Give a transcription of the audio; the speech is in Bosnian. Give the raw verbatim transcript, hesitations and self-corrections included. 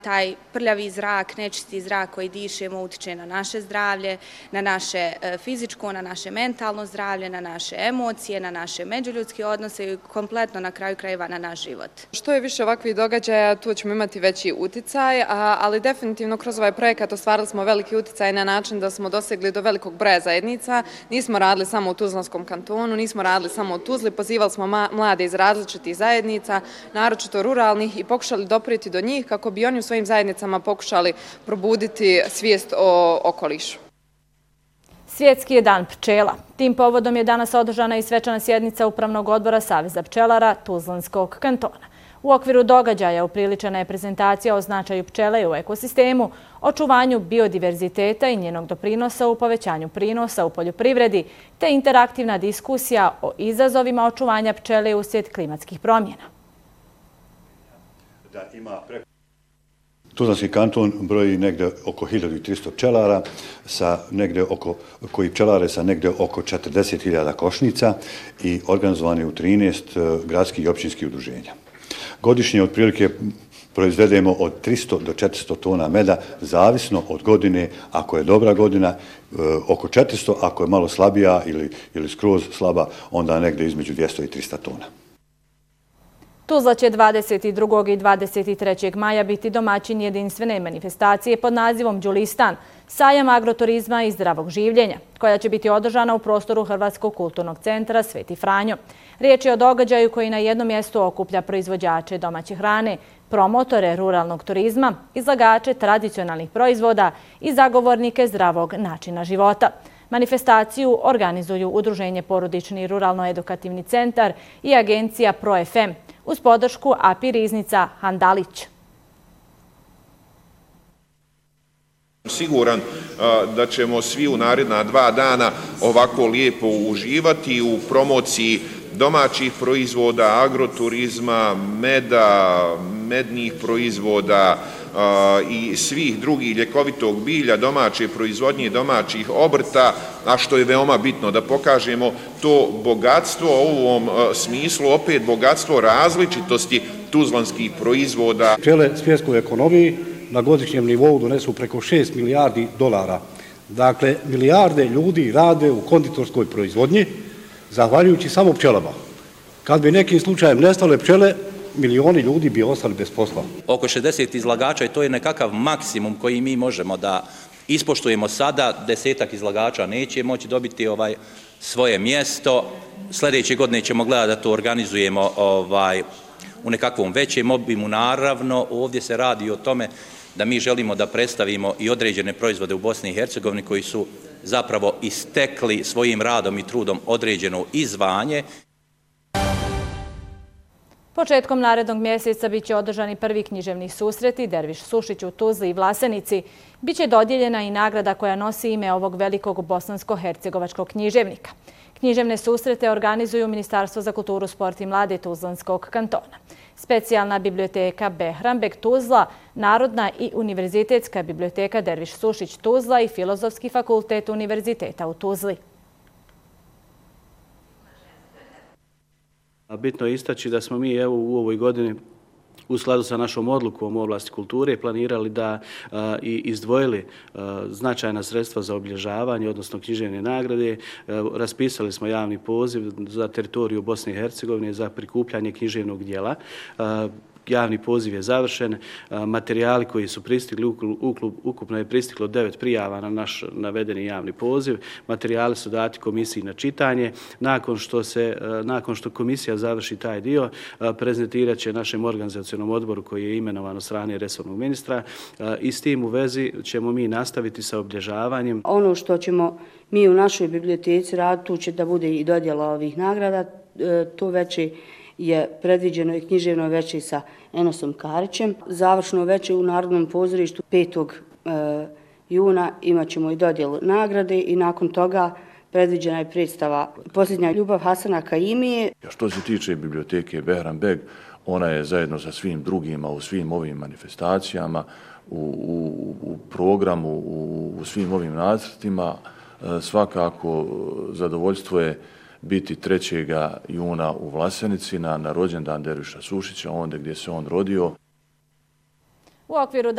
Taj prljavi zrak, nečisti zrak koji dišemo utiče na naše zdravlje, na naše fizičko, na naše mentalno zdravlje, na naše emocije, na naše međuljudske odnose i kompletno na kraju krajeva na naš život. Što je više ovakvih događaja, tu ćemo imati veći uticaj, ali definitivno kroz ovaj projekat ostvarili smo veliki uticaj na način da smo dosegli do velikog broja zajednica. Nismo radili samo u Tuzlanskom kantonu, nismo radili samo u Tuzli, pozivali smo mlade iz različitih zajednica, naročito ruralnih, i pokušali doprijeti do njih kako bi oni u svojim zajednicama pokušali probuditi svijest o okolišu. Svjetski je dan pčela. Tim povodom je danas održana i svečana sjednica Upravnog odbora Saveza pčelara Tuzlanskog kantona. U okviru događaja upriličena je prezentacija o značaju pčele u ekosistemu, očuvanju biodiverziteta i njenog doprinosa u povećanju prinosa u poljoprivredi, te interaktivna diskusija o izazovima očuvanja pčele uslijed klimatskih promjena. Tuzlanski kanton broji negde oko hiljadu trista pčelara, sa negde oko, koji pčelare sa negde oko četrdeset hiljada košnica i organizovani u trinaest gradskih i općinskih udruženja. Godišnje otprilike proizvedemo od tristo do četiristo tona meda, zavisno od godine. Ako je dobra godina, oko četiristo, ako je malo slabija ili, ili skroz slaba, onda negde između dvjesto i trista tona. Tuzla će dvadeset drugog i dvadeset trećeg maja biti domaćin jedinstvene manifestacije pod nazivom Đulistan, sajam agroturizma i zdravog življenja, koja će biti održana u prostoru Hrvatskog kulturnog centra Sveti Franjo. Riječ je o događaju koji na jednom mjestu okuplja proizvođače domaće hrane, promotore ruralnog turizma, izlagače tradicionalnih proizvoda i zagovornike zdravog načina života. Manifestaciju organizuju Udruženje Porodični ruralno-edukativni centar i agencija Pro F M uz podršku A P I Riznica Handalić. Siguran da ćemo svi u naredna dva dana ovako lijepo uživati u promociji domaćih proizvoda, agroturizma, meda, mednih proizvoda i svih drugih ljekovitog bilja, domaće proizvodnje, domaćih obrta, a što je veoma bitno da pokažemo to bogatstvo u ovom smislu, opet bogatstvo različitosti tuzlanskih proizvoda. Pčele svjetskoj ekonomiji na godišnjem nivou donesu preko šest milijardi dolara. Dakle, milijarde ljudi rade u konditorskoj proizvodnji, zahvaljujući samo pčelama. Kad bi nekim slučajem nestale pčele, milioni ljudi bi ostali bez posla. Oko šezdeset izlagača i to je nekakav maksimum koji mi možemo da ispoštujemo sada. Desetak izlagača neće moći dobiti ovaj svoje mjesto. Sljedeće godine ćemo gledati da to organizujemo ovaj, u nekakvom većem obimu. Naravno, ovdje se radi o tome da mi želimo da predstavimo i određene proizvode u Bosni i Hercegovini koji su zapravo istekli svojim radom i trudom određeno izvanje. Početkom narednog mjeseca biće održani prvi književni susreti Derviš Sušić u Tuzli i Vlasenica. Biće dodijeljena i nagrada koja nosi ime ovog velikog bosansko-hercegovačkog književnika. Književne susrete organizuju Ministarstvo za kulturu, sport i mlade Tuzlanskog kantona, Specijalna biblioteka Behranbek Tuzla, Narodna i univerzitetska biblioteka Derviš Sušić Tuzla i Filozofski fakultet univerziteta u Tuzli. Bitno je istaći da smo mi evo u ovoj godini u skladu sa našom odlukom u oblasti kulture planirali da a, i izdvojili a, značajna sredstva za obilježavanje, odnosno književne nagrade. A, raspisali smo javni poziv za teritoriju Bosne i Hercegovine za prikupljanje književnog dijela. A, Javni poziv je završen, materijali koji su pristigli, ukupno je pristiglo devet prijava na naš navedeni javni poziv. Materijali su dati komisiji na čitanje. Nakon što, se, nakon što komisija završi taj dio, prezentirat će našem organizacionom odboru koji je imenovan od strane resornog ministra i s tim u vezi ćemo mi nastaviti sa obilježavanjem. Ono što ćemo mi u našoj biblioteci raditi, tu će da bude i dodjela ovih nagrada, to veće je predviđeno i književno veće sa Enosom Karićem. Završno veće u Narodnom pozorištu petog juna imat ćemo i dodjelu nagrade i nakon toga predviđena je predstava Posljednja ljubav Hasana Kaimije. Što se tiče biblioteke Behranbek, ona je zajedno sa svim drugima u svim ovim manifestacijama, u, u, u programu, u, u svim ovim nacrtima. Svakako zadovoljstvo je biti trećeg juna u Vlasenici na, na rođendan Derviša Sušića, onda gdje se on rodio. U okviru